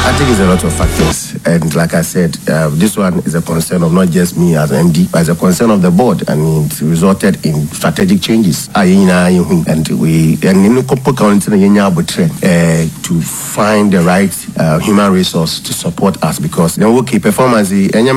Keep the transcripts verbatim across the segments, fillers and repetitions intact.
I think it's a lot of factors, and like I said, uh, this one is a concern of not just me as M D, but it's a concern of the board, and it resulted in strategic changes. And we and in uh, to find the right uh, human resource to support us, because then we'll keep performance.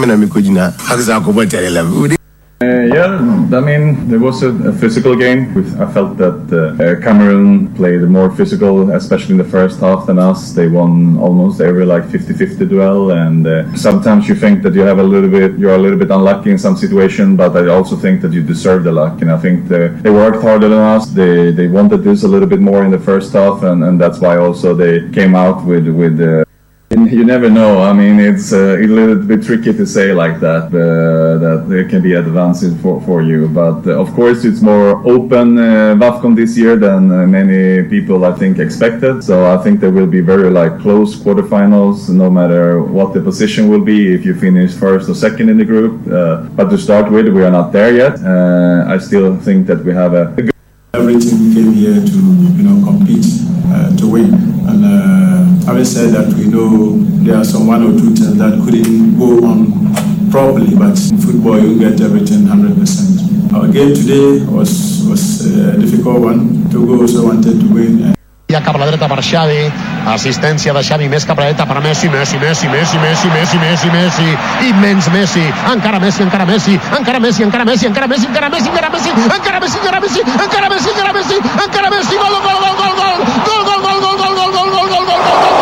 Uh, yeah, I mean, there was a, a physical game. I felt that uh, Cameroon played more physical, especially in the first half, than us. They won almost every like fifty-fifty duel, and uh, sometimes you think that you have a little bit, you're a little bit unlucky in some situation, but I also think that you deserve the luck. And I think the, they worked harder than us. They they wanted this a little bit more in the first half, and, and that's why also they came out with with. Uh, You never know. I mean, it's uh, a little bit tricky to say like that, uh, that there can be advances for, for you. But uh, of course, it's more open uh, WAFCON this year than uh, many people, I think, expected. So I think there will be very like close quarterfinals, no matter what the position will be, if you finish first or second in the group. Uh, but to start with, we are not there yet. Uh, I still think that we have a, a good... Everything we came here to, you know, compete, uh, to win. And uh, having said that, we know there are some one or two things that couldn't go on properly, but in football you get everything one hundred percent. Our game today was, was a difficult one. Togo also wanted to win. Ja cap a la dreta per Xavi, assistència de Xavi, més cap a la dreta per Messi, Messi, Messi, Messi, Messi, Messi, Messi, Messi, immens Messi, encara Messi, encara Messi, encara Messi, encara Messi, encara Messi, encara Messi, encara Messi, encara Messi, encara Messi, encara Messi, encara Messi, encara Messi, gol, gol, gol, gol, gol, gol, gol, gol, gol, gol, gol, gol, gol, gol, gol,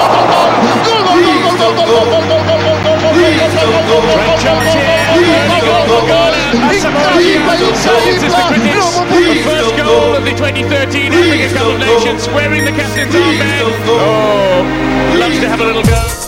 the first goal of the twenty thirteen African Cup of Nations, wearing the captain's armband. Oh, loves to have a little go.